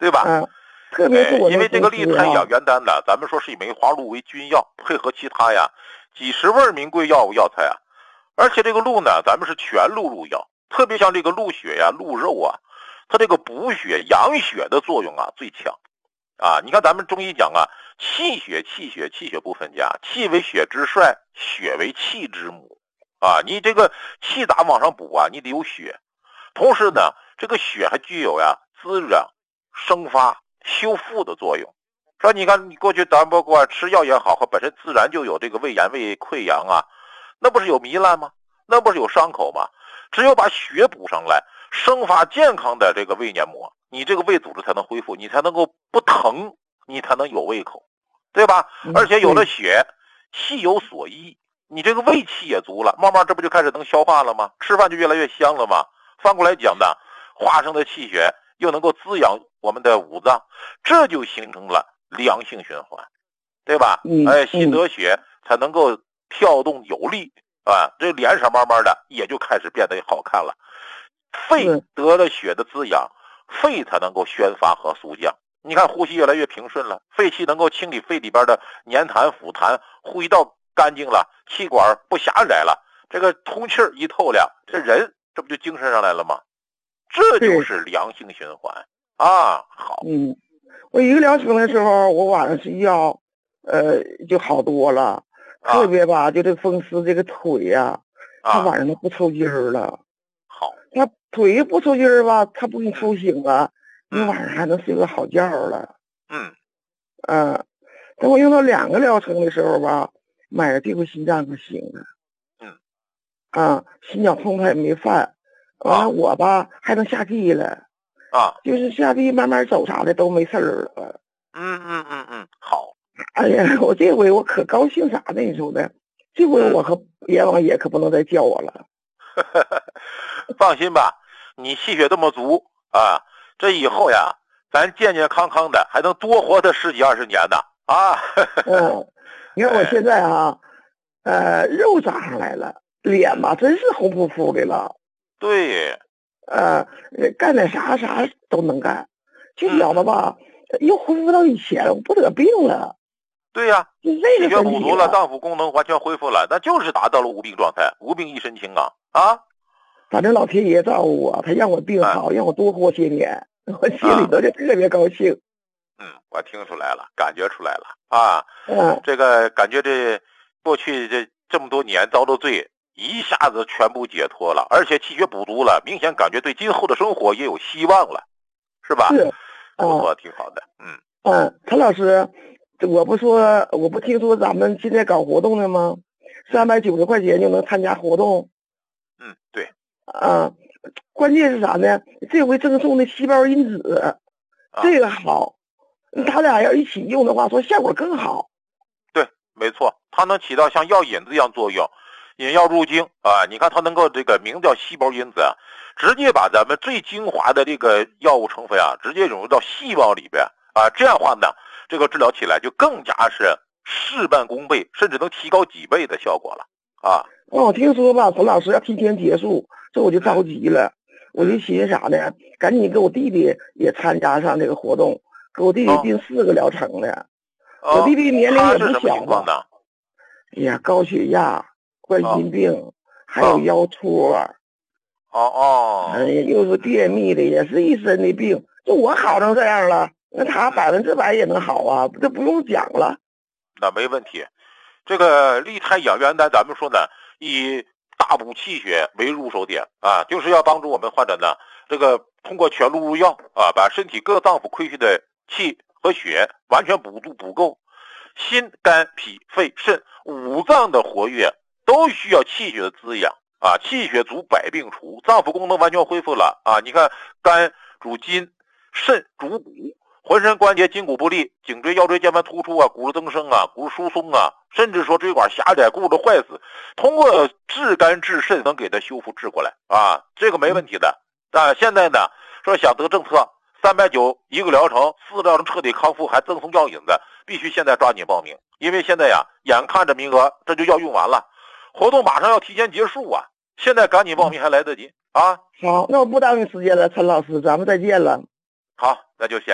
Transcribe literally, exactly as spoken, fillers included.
对吧？ 嗯，特别是我、 哎、因为这个利肽养元丹呢，咱们说是以梅花鹿为君药，配合其他呀几十味名贵药物药材啊，而且这个鹿呢，咱们是全鹿入药，特别像这个鹿血呀、鹿肉啊，它这个补血养血的作用啊最强啊。你看咱们中医讲啊，气血气血气血不分家，气为血之帅，血为气之母啊。你这个气咋往上补啊？你得有血，同时呢，这个血还具有呀滋养、生发、修复的作用。说你看，你过去咱包括吃药也好，和本身自然就有这个胃炎、胃溃疡啊，那不是有糜烂吗？那不是有伤口吗？只有把血补上来，生发健康的这个胃黏膜，你这个胃组织才能恢复，你才能够不疼，你才能有胃口，对吧？而且有了血，气有所依，你这个胃气也足了，慢慢这不就开始能消化了吗？吃饭就越来越香了吗？反过来讲呢，化生的气血又能够滋养我们的五脏，这就形成了良性循环，对吧？ 嗯， 哎，心得血才能够跳动有力啊，这脸色慢慢的也就开始变得好看了。肺得了血的滋养，肺才能够宣发和肃降。你看呼吸越来越平顺了，肺气能够清理肺里边的粘痰、腐痰，呼吸道干净了，气管不狭窄了，这个通气一透亮，这人这不就精神上来了吗？这就是良性循环啊。好， 嗯，我一个疗程的时候，我晚上睡觉，呃，就好多了。特别吧，就这风湿这个腿呀、啊，他晚上都不抽筋儿了。 好， 他腿不抽筋儿吧，他不给你抽醒啊，你晚上还能睡个好觉了。 嗯， 嗯，等我用到两个疗程的时候吧，买了这回心脏可行了。 嗯， 啊，心绞痛他也没犯，完了我吧还能下地了。 啊， 就是下地慢慢走啥的都没事儿了。 嗯嗯嗯嗯，好。 哎呀，我这回我可高兴啥呢？你说的，这回我可阎王爷可不能再叫我了。 放心吧，你气血这么足啊，这以后呀，咱健健康康的，还能多活他十几二十年呢啊。 嗯，你看我现在啊，呃，肉长上来了，脸吧真是红扑扑的了。 对， 呃，干点啥啥都能干，就觉得吧，又恢复到以前了，我不得病了。 对呀、啊， 气血补足了，脏腑功能完全恢复了，那就是达到了无病状态，无病一身轻啊啊！ 反正老天爷照顾我，他让我病好，啊、让我多活些年，我心里头就特别高兴。 嗯，我听出来了，感觉出来了啊！ 嗯， 这个感觉这过去这这么多年遭的罪，一下子全部解脱了，而且气血补足了，明显感觉对今后的生活也有希望了，是吧？ 是， 不错，挺好的。嗯嗯，陈老师。我不说，我不听说咱们现在搞活动的吗？三百九十块钱就能参加活动。 嗯，对。 啊，关键是啥呢？这回赠送的细胞因子，啊、这个好，他俩要一起用的话，说效果更好。 对，没错，它能起到像药引子一样作用，引药入经啊。你看它能够这个名叫细胞因子啊，直接把咱们最精华的这个药物成分啊，直接融入到细胞里边啊。这样的话呢，这个治疗起来就更加是事半功倍，甚至能提高几倍的效果了啊！ 我听说吧，陈老师要提前结束，这我就着急了，我就寻思啥呢？赶紧给我弟弟也参加上这个活动，给我弟弟定四个疗程了。哦、我弟弟年龄也不小吧？哎呀，高血压、冠心病，哦、还有腰托。 哦哦。 哎呀，又是便秘的，也是一身的病。就我好成这样了。那他百分之百也能好啊，这不用讲了。 那没问题。这个利肽养元丹，咱们说呢，以大补气血为入手点啊，就是要帮助我们患者呢，这个通过全鹿入药啊，把身体各脏腑亏虚的气和血完全补足补够。心、肝、脾、肺、肾五脏的活跃都需要气血的滋养啊，气血足百病除，脏腑功能完全恢复了啊。你看，肝主筋，肾主骨。浑身关节筋骨不利，颈椎、腰椎间盘突出啊，骨质增生啊，骨质疏松啊，甚至说椎管狭窄、骨质坏死，通过治肝治肾能给它修复治过来啊，这个没问题的。啊，现在呢说想得政策，三百九一个疗程，四疗程彻底康复，还赠送药引子，必须现在抓紧报名，因为现在呀，眼看着名额这就要用完了，活动马上要提前结束啊，现在赶紧报名还来得及啊。 好，那我不耽误时间了，陈老师，咱们再见了。 好，那就先。